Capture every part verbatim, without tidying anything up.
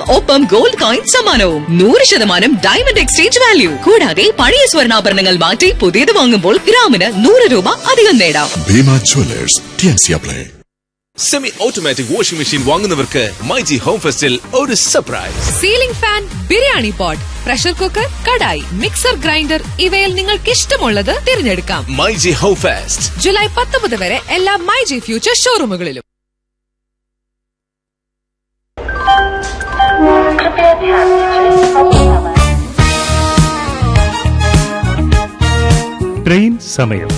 ഒപ്പം gold coin സമ്മാനവും. നൂറ് ശതമാനം ഡയമണ്ട് എക്സ്ചേഞ്ച് വാല്യൂ. കൂടാതെ പഴയ സ്വർണ്ണാഭരണങ്ങൾ മാറ്റി പുതിയത് വാങ്ങുമ്പോൾ ഗ്രാമിന് നൂറ് രൂപ അധികം നേടാം. Bhima Jewellers, T N C apply. Semi automatic washing machine വാങ്ങുന്നവർക്ക് myG home ഫെസ്റ്റിൽ ഒരു surprise. Ceiling fan, biryani pot, pressure cooker, kadai, mixer grinder ഇവയിൽ നിങ്ങൾക്ക് ഇഷ്ടമുള്ളത് തിരഞ്ഞെടുക്കാം. മൈജി ഹോം ഫെസ്റ്റ് ജൂലൈ പത്തൊമ്പത് വരെ എല്ലാ മൈജി ഫ്യൂച്ചർ ഷോറൂമുകളിലും. ട്രെയിൻ സമയം.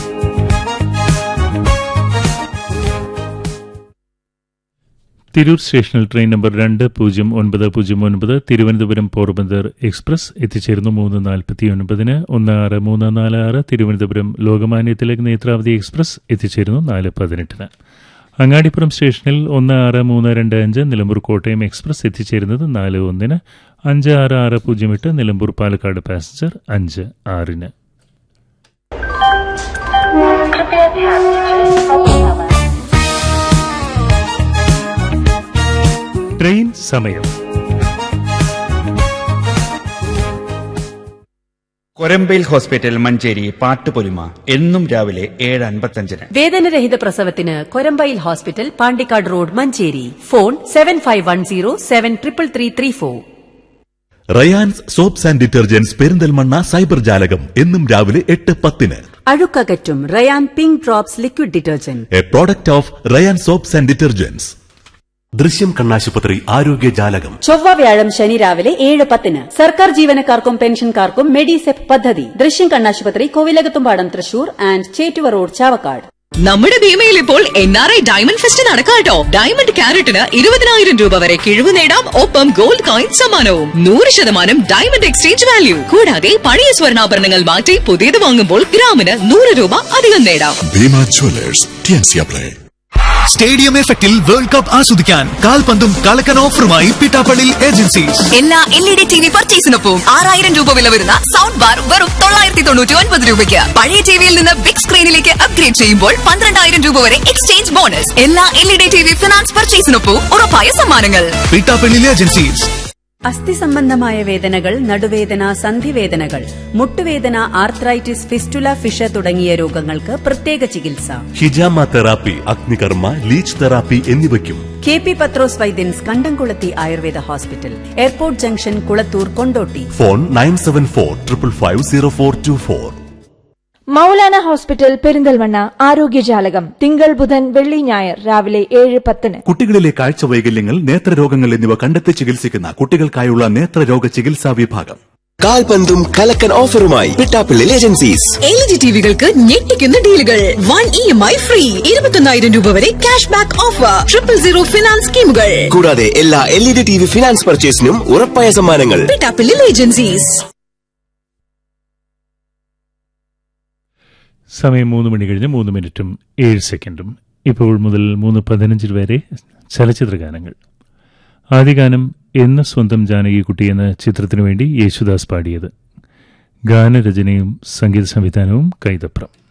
തിരൂർ സ്റ്റേഷനിൽ ട്രെയിൻ നമ്പർ രണ്ട് പൂജ്യം ഒൻപത് പൂജ്യം ഒൻപത് തിരുവനന്തപുരം പോർബന്ദർ എക്സ്പ്രസ് എത്തിച്ചേരുന്നു മൂന്ന് നാൽപ്പത്തി ഒൻപതിന്. ഒന്ന് ആറ് മൂന്ന് നാല് ആറ് തിരുവനന്തപുരം ലോകമാന്യ തിലക് നേത്രാവതി എക്സ്പ്രസ് എത്തിച്ചേരുന്നു നാല് പതിനെട്ടിന്. അങ്ങാടിപ്പുറം സ്റ്റേഷനിൽ ഒന്ന് ആറ് മൂന്ന് രണ്ട് അഞ്ച് നിലമ്പൂർ കോട്ടയം എക്സ്പ്രസ് എത്തിച്ചേരുന്നത് നാല് ഒന്നിന്. അഞ്ച് ആറ് ആറ് പൂജ്യം എട്ട് നിലമ്പൂർ പാലക്കാട് പാസഞ്ചർ അഞ്ച് ആറിന്. ട്രെയിൻ സമയം. കൊരമ്പയിൽ ഹോസ്പിറ്റൽ മഞ്ചേരി പാട്ടുപൊലിമ എന്നും രാവിലെ ഏഴ് അൻപത്തഞ്ചിന്. വേദനരഹിത പ്രസവത്തിന് Korambayil hospital, Pandikkad road, Manjeri. Phone seven five one zero seven triple three three four. Rayan's soaps and detergents Perinthalmanna cyber ജാലകം എന്നും രാവിലെ എട്ട് പത്തിന്. അഴുക്കകറ്റും Ryan pink drops liquid detergent, A product of Ryan soaps and detergents. ദൃശ്യം കണ്ണാശുപത്രി ആരോഗ്യ ജാലകം ചൊവ്വ വ്യാഴം ശനി രാവിലെ ഏഴ് പത്തിന്. സർക്കാർ ജീവനക്കാർക്കും പെൻഷൻകാർക്കും മെഡിസെപ് പദ്ധതി. ദൃശ്യം കണ്ണാശുപത്രി, കോവിലകത്തുംപാടം, തൃശൂർ ആൻഡ് ചേറ്റുവ റോഡ്, ചാവക്കാട്. നമ്മുടെ ഭീമയിൽ ഇപ്പോൾ N R I diamond fest നടക്കാട്ടോ. Diamond ക്യാരറ്റിന് ഇരുപതിനായിരം രൂപ വരെ കിഴിവ് നേടാം. ഒപ്പം ഗോൾഡ് കോയിൻ സമ്മാനവും. നൂറ് ശതമാനം ഡയമണ്ട് എക്സ്ചേഞ്ച് വാല്യൂ. കൂടാതെ പഴയ സ്വർണ്ണാഭരണങ്ങൾ മാറ്റി പുതിയത് വാങ്ങുമ്പോൾ ഗ്രാമിന് നൂറ് രൂപ അധികം നേടാം. Bhima Jewellers, T N C apply. Stadium എഫക്റ്റിൽ വേൾഡ് കപ്പ് ആസ്വദിക്കാൻ കാൽപന്തും കളക്കൻ ഓഫറുമായി പിട്ടാപ്പള്ളി ഏജൻസീസ്. എല്ലാ L E D T V പർച്ചേസിനൊപ്പം ആറായിരം രൂപ വില വരുന്ന സൗണ്ട് ബാർ വെറും തൊള്ളായിരത്തി തൊണ്ണൂറ്റി ഒൻപത് രൂപയ്ക്ക്. പഴയ ടിവിയിൽ നിന്ന് ബിഗ് സ്ക്രീനിലേക്ക് അപ്ഗ്രേഡ് ചെയ്യുമ്പോൾ പന്ത്രണ്ടായിരം രൂപ വരെ എക്സ്ചേഞ്ച് ബോണസ്. എല്ലാ L E D T V finance പർച്ചേസിനൊപ്പം ഉറപ്പായ സമ്മാനങ്ങൾ. പിട്ടാപ്പള്ളി ഏജൻസീസ്. അസ്ഥി സംബന്ധമായ വേദനകൾ, നടുവേദന, സന്ധിവേദനകൾ, മുട്ടുവേദന, ആർത്രൈറ്റിസ്, ഫിസ്റ്റുല, ഫിഷ തുടങ്ങിയ രോഗങ്ങൾക്ക് പ്രത്യേക ചികിത്സ. ഹിജാമ തെറാപ്പി, അഗ്നികർമ്മ, ലീച്ച് തെറാപ്പി എന്നിവയ്ക്കും കെ പി പത്രോസ് വൈദ്യൻസ്, കണ്ടംകുളത്തി Ayurveda hospital, airport junction, Kulathur, Kondotty. Phone nine seven four triple five zero four to four. Maulana hospital Perinthalmanna ആരോഗ്യജാലകം തിങ്കൾ, ബുധൻ, വെള്ളി, ഞായർ രാവിലെ ഏഴ് പത്തിന്. കുട്ടികളിലെ കാഴ്ച വൈകല്യങ്ങൾ, നേത്രരോഗങ്ങൾ എന്നിവ കണ്ടെത്തി ചികിത്സിക്കുന്ന കുട്ടികൾക്കായുള്ള നേത്രരോഗ ചികിത്സാ വിഭാഗം. കാൽപന്തും കലക്കൻ ഓഫറുമായി Pittappilly agencies. L E D ടിവികൾക്ക് ഞെട്ടിക്കുന്ന ഡീലുകൾ. One E M I free. ഇരുപത്തൊന്നായിരം രൂപ വരെ cash back offer. Triple zero finance സ്കീമുകൾ. കൂടാതെ എല്ലാ L E D T V finance പർച്ചേസിനും ഉറപ്പായ സമ്മാനങ്ങൾ. പിട്ടാപ്പള്ളി ഏജൻസീസ്. സമയം മൂന്ന് മണി കഴിഞ്ഞ് മൂന്ന് മിനിറ്റും ഏഴ് സെക്കൻഡും. ഇപ്പോൾ മുതൽ മൂന്ന് പതിനഞ്ചിൽ വരെ ചലച്ചിത്ര ഗാനങ്ങൾ. ആദ്യ ഗാനം എന്ന് സ്വന്തം ജാനകിക്കുട്ടി എന്ന ചിത്രത്തിനു വേണ്ടി യേശുദാസ് പാടിയത്. ഗാനരചനയും സംഗീത സംവിധാനവും കൈതപ്രം.